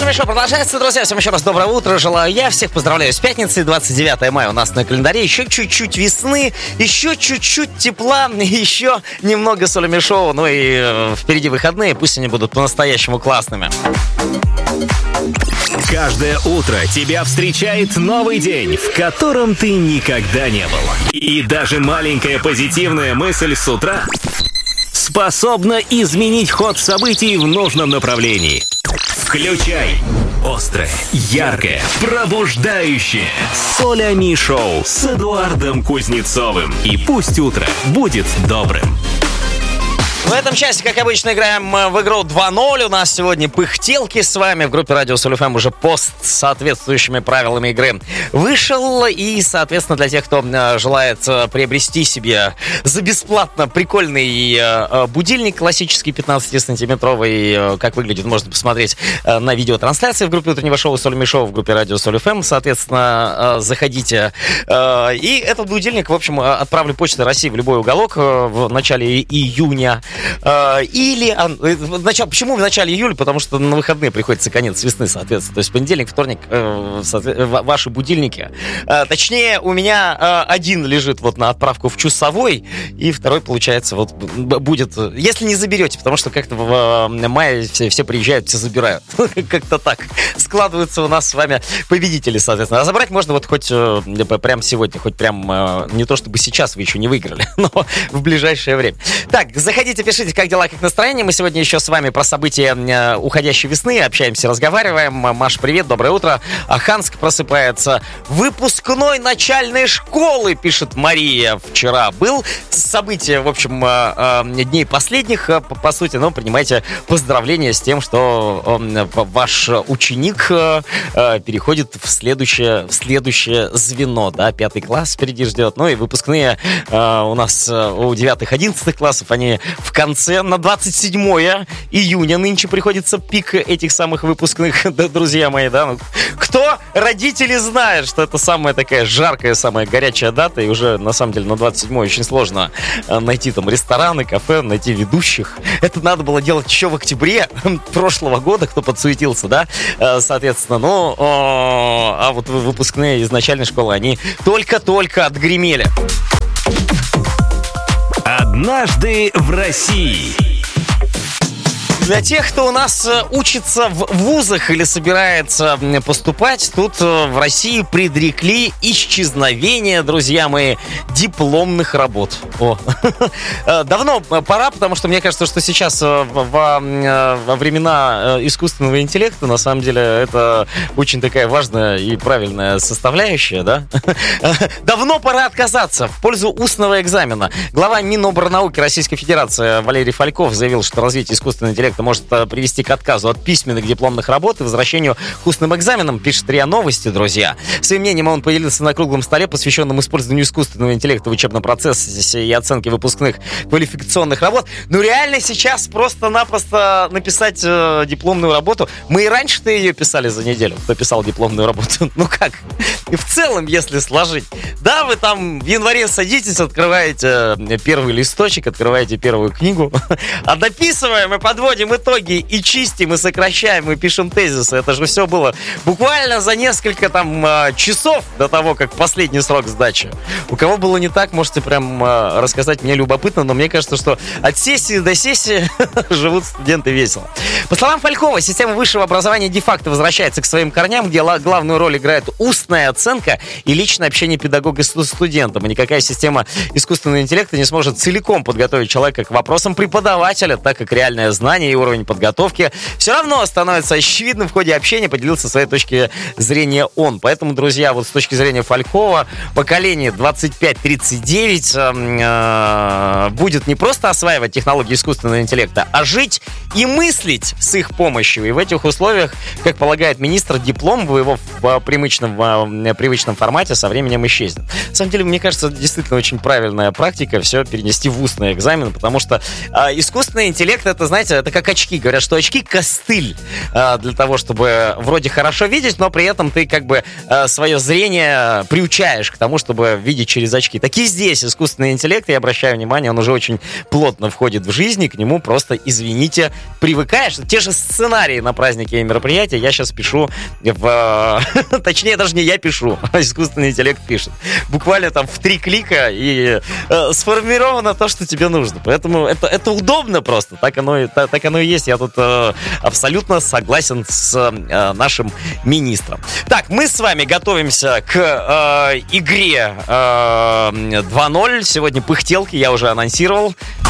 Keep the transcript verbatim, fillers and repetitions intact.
Шоу продолжается, друзья. Всем еще раз доброе утро. Желаю я. Всех поздравляю с пятницей. двадцать девятое мая у нас на календаре. Еще чуть-чуть весны, еще чуть-чуть тепла, еще немного Солями Шоу. Ну и э, впереди выходные. Пусть они будут по-настоящему классными. Каждое утро тебя встречает новый день, в котором ты никогда не был. И даже маленькая позитивная мысль с утра способна изменить ход событий в нужном направлении. Включай острое, яркое, пробуждающее Солями Шоу с Эдуардом Кузнецовым. И пусть утро будет добрым. В этом часе, как обычно, играем в игру два ноль. У нас сегодня пыхтелки с вами. В группе Радио Соль эф эм уже пост с соответствующими правилами игры вышел. И, соответственно, для тех, кто желает приобрести себе за бесплатно прикольный будильник классический пятнадцатисантиметровый, как выглядит, можно посмотреть на видеотрансляции в группе утреннего шоу Солями Шоу в группе Радио Соль эф эм. Соответственно, заходите. И этот будильник, в общем, отправлю Почтой России в любой уголок в начале июня. Или в начале, почему в начале июля? Потому что на выходные приходится конец весны, соответственно. То есть понедельник, вторник, ваши будильники. Точнее, у меня один лежит вот на отправку в часовой, и второй, получается, вот будет, если не заберете, потому что как-то в мае все, все приезжают, все забирают. Как-то так складываются у нас с вами победители, соответственно. А забрать можно вот хоть прямо сегодня, хоть прям не то чтобы сейчас вы еще не выиграли, но в ближайшее время. Так, заходите, пишите, как дела, как настроение. Мы сегодня еще с вами про события уходящей весны общаемся, разговариваем. Маша, привет, доброе утро. Аханск просыпается. Выпускной начальной школы, пишет Мария. Вчера был событие, в общем, дней последних, по сути, но принимайте поздравления с тем, что ваш ученик переходит в следующее, в следующее звено, да, пятый класс впереди ждет. Ну и выпускные у нас у девятых-одиннадцатых классов, они в конце, на двадцать седьмое июня нынче приходится пик этих самых выпускных, да, друзья мои, да. Ну, кто родители знают, что это самая такая жаркая, самая горячая дата, и уже, на самом деле, на двадцать седьмое очень сложно найти там рестораны, кафе, найти ведущих. Это надо было делать еще в октябре прошлого года, кто подсуетился, да, соответственно, ну, а вот выпускные из начальной школы, они только-только отгремели. Однажды в России. Для тех, кто у нас учится в вузах или собирается поступать, тут в России предрекли исчезновение, друзья мои, дипломных работ. О. Давно пора, потому что мне кажется, что сейчас во, во времена искусственного интеллекта, на самом деле, это очень такая важная и правильная составляющая, да? Давно пора отказаться в пользу устного экзамена. Глава Минобрнауки Российской Федерации Валерий Фальков заявил, что развитие искусственного интеллекта может привести к отказу от письменных дипломных работ и возвращению к устным экзаменам, пишет РИА Новости, друзья. Своим мнением он поделился на круглом столе, посвященном использованию искусственного интеллекта в учебном процессе и оценке выпускных квалификационных работ. Ну, реально сейчас просто-напросто написать э, дипломную работу. Мы и раньше-то ее писали за неделю, кто писал дипломную работу. Ну как? И в целом, если сложить. Да, вы там в январе садитесь, открываете первый листочек, открываете первую книгу, а дописываем и подводим итоги, и чистим, и сокращаем, и пишем тезисы. Это же все было буквально за несколько там часов до того, как последний срок сдачи. У кого было не так, можете прям рассказать, мне любопытно, но мне кажется, что от сессии до сессии живут студенты весело. По словам Фалькова, система высшего образования де-факто возвращается к своим корням, где главную роль играет устная оценка и личное общение педагога с студентом. И никакая система искусственного интеллекта не сможет целиком подготовить человека к вопросам преподавателя, так как реальное знание и уровень подготовки все равно становится очевидным в ходе общения, поделился своей точки зрения он. Поэтому, друзья, вот с точки зрения Фалькова, поколение двадцать пять тридцать девять э, будет не просто осваивать технологии искусственного интеллекта, а жить и мыслить с их помощью. И в этих условиях, как полагает министр, диплом в его в привычном, в привычном формате со временем исчезнет. На самом деле, мне кажется, действительно очень правильная практика все перенести в устный экзамен, потому что э, искусственный интеллект, это, знаете, это как как очки. Говорят, что очки костыль э, для того, чтобы вроде хорошо видеть, но при этом ты как бы э, свое зрение приучаешь к тому, чтобы видеть через очки. Так и здесь искусственный интеллект, я обращаю внимание, он уже очень плотно входит в жизнь, к нему просто, извините, привыкаешь. Те же сценарии на праздники и мероприятия я сейчас пишу в... Точнее, даже не я пишу, а искусственный интеллект пишет. Буквально там в три клика и э, сформировано то, что тебе нужно. Поэтому это, это удобно просто. Так оно, так, так оно и есть. Я тут э, абсолютно согласен с э, нашим министром. Так, мы с вами готовимся к э, игре э, два ноль. Сегодня пыхтелки, я уже анонсировал.